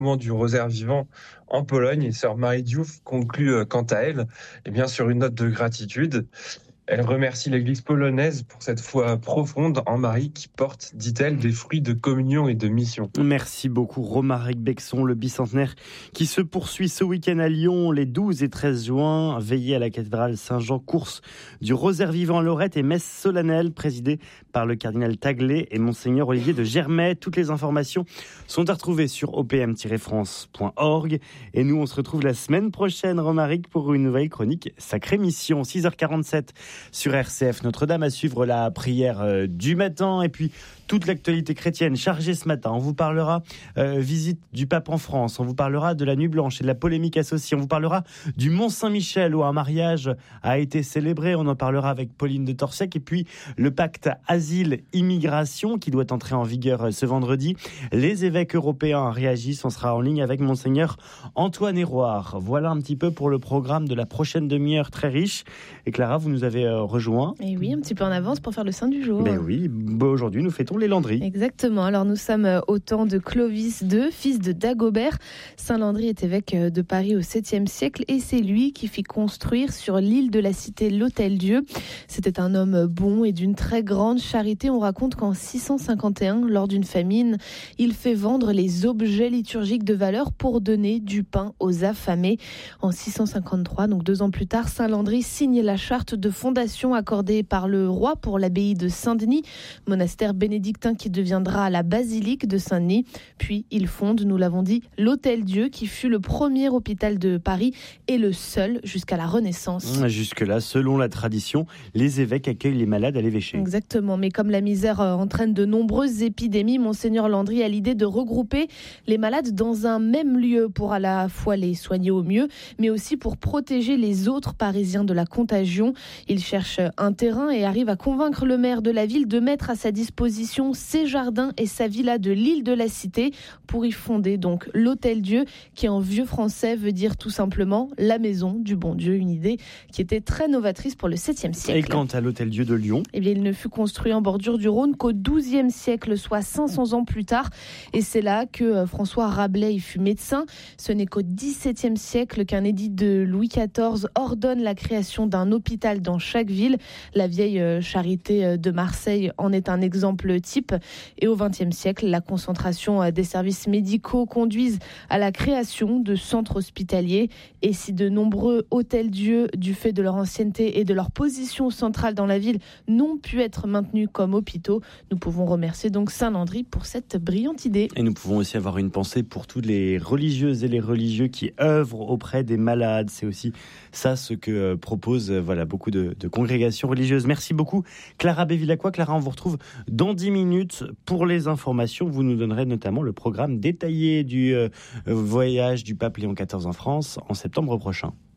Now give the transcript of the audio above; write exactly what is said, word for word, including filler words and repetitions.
du rosaire vivant en Pologne. Et sœur Marie Diouf conclut euh, quant à elle, eh bien, sur une note de gratitude. Elle remercie l'Église polonaise pour cette foi profonde en Marie qui porte, dit-elle, des fruits de communion et de mission. Merci beaucoup Romaric Bexon, le bicentenaire qui se poursuit ce week-end à Lyon les douze et treize juin. Veillée à la cathédrale Saint-Jean, course du Rosaire vivant à Lorette et messe solennelle présidée par le cardinal Taglé et monseigneur Olivier de Germay. Toutes les informations sont à retrouver sur o p m tiret france point org. Et nous, on se retrouve la semaine prochaine, Romaric, pour une nouvelle chronique Sacrée Mission, six heures quarante-sept. Sur R C F Notre-Dame, à suivre la prière euh, du matin et puis toute l'actualité chrétienne chargée ce matin. On vous parlera euh, visite du pape en France, on vous parlera de la Nuit Blanche et de la polémique associée, on vous parlera du Mont-Saint-Michel où un mariage a été célébré, on en parlera avec Pauline de Torsec, et puis le pacte asile-immigration qui doit entrer en vigueur ce vendredi. Les évêques européens réagissent, on sera en ligne avec monseigneur Antoine Héroard. Voilà un petit peu pour le programme de la prochaine demi-heure très riche. Et Clara, vous nous avez rejoint. Et oui, un petit peu en avance pour faire le saint du jour. Ben oui, bon, aujourd'hui nous fêtons les Landry. Exactement, alors nous sommes au temps de Clovis deux, fils de Dagobert. Saint Landry est évêque de Paris au septième siècle et c'est lui qui fit construire sur l'île de la Cité l'Hôtel-Dieu. C'était un homme bon et d'une très grande charité. On raconte qu'en six cent cinquante et un, lors d'une famine, il fait vendre les objets liturgiques de valeur pour donner du pain aux affamés. En six cent cinquante-trois, donc deux ans plus tard, Saint Landry signe la charte de fondation accordée par le roi pour l'abbaye de Saint-Denis, monastère bénédictin qui deviendra la basilique de Saint-Denis. Puis il fonde, nous l'avons dit, l'Hôtel-Dieu qui fut le premier hôpital de Paris et le seul jusqu'à la Renaissance. Jusque-là, selon la tradition, les évêques accueillent les malades à l'évêché. Exactement, mais comme la misère entraîne de nombreuses épidémies, monseigneur Landry a l'idée de regrouper les malades dans un même lieu pour à la fois les soigner au mieux, mais aussi pour protéger les autres Parisiens de la contagion. Il cherche un terrain et arrive à convaincre le maire de la ville de mettre à sa disposition ses jardins et sa villa de l'île de la Cité pour y fonder donc l'Hôtel-Dieu qui en vieux français veut dire tout simplement la maison du bon Dieu, une idée qui était très novatrice pour le septième siècle. Et quant à l'Hôtel-Dieu de Lyon, eh bien, il ne fut construit en bordure du Rhône qu'au douzième siècle, soit cinq cents ans plus tard. Et c'est là que François Rabelais y fut médecin. Ce n'est qu'au dix-septième siècle qu'un édit de Louis quatorze ordonne la création d'un hôpital dans chaque ville. La vieille charité de Marseille en est un exemple type. Et au vingtième siècle, la concentration des services médicaux conduisent à la création de centres hospitaliers. Et si de nombreux hôtels-dieux, du fait de leur ancienneté et de leur position centrale dans la ville, n'ont pu être maintenus comme hôpitaux, nous pouvons remercier donc Saint Landry pour cette brillante idée. Et nous pouvons aussi avoir une pensée pour toutes les religieuses et les religieux qui œuvrent auprès des malades. C'est aussi ça ce que proposent voilà, beaucoup de, de congrégations religieuses. Merci beaucoup Clara Bévilacqua. Clara, on vous retrouve dans dix minutes pour les informations. Vous nous donnerez notamment le programme détaillé du euh, voyage du pape Léon quatorze en France en septembre prochain.